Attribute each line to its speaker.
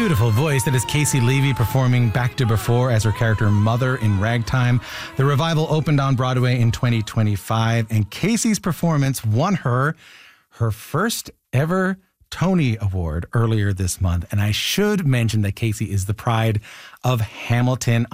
Speaker 1: beautiful voice. That is Casey Levy performing Back to Before as her character Mother in Ragtime. The revival opened on Broadway in 2025, and Casey's performance won her first ever Tony Award earlier this month. And I should mention that Casey is the pride of Hamilton